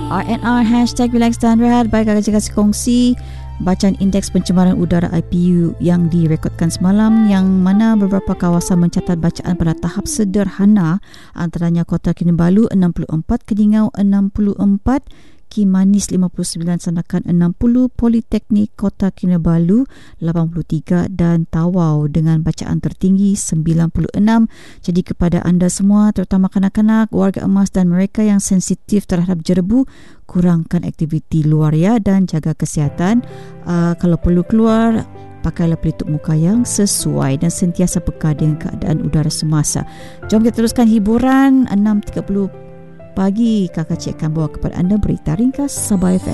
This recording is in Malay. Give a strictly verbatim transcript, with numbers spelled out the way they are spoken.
R and R hashtag relax dan rehat. Baik, kakak cakap kongsi bacaan indeks pencemaran udara I P U yang direkodkan semalam, yang mana beberapa kawasan mencatat bacaan pada tahap sederhana, antaranya Kota Kinabalu enam puluh empat, Keningau enam puluh empat, Kimanis lima puluh sembilan, Sandakan enam puluh, Politeknik Kota Kinabalu lapan puluh tiga dan Tawau dengan bacaan tertinggi sembilan puluh enam. Jadi kepada anda semua, terutama kanak-kanak, warga emas dan mereka yang sensitif terhadap jerebu, kurangkan aktiviti luar ya, dan jaga kesihatan. Uh, kalau perlu keluar, pakailah pelitup muka yang sesuai dan sentiasa peka dengan keadaan udara semasa. Jom kita teruskan hiburan. Enam tiga puluh pagi, Kakak Cik akan bawa kepada anda berita ringkas Sabah F M.